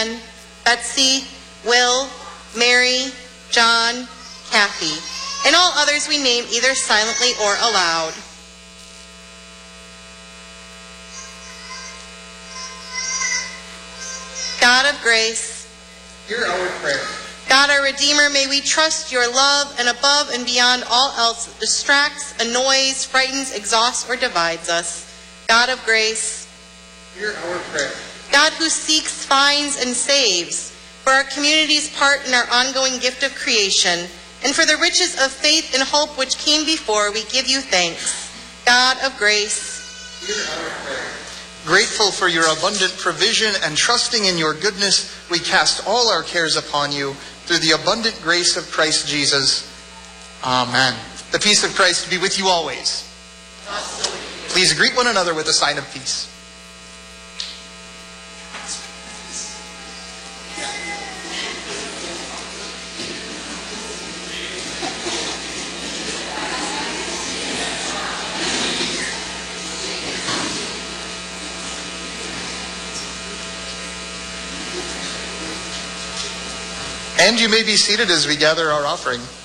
Ann, Betsy, Will, Mary, John, Kathy, and all others we name either silently or aloud. God of grace, hear our prayer. God our Redeemer, may we trust your love, and above and beyond all else that distracts, annoys, frightens, exhausts, or divides us. God of grace, hear our prayer. God who seeks, finds, and saves, for our community's part in our ongoing gift of creation, and for the riches of faith and hope which came before, we give you thanks. God of grace, hear our prayer. Grateful for your abundant provision and trusting in your goodness, we cast all our cares upon you through the abundant grace of Christ Jesus. Amen. The peace of Christ be with you always. Please greet one another with a sign of peace. And you may be seated as we gather our offering.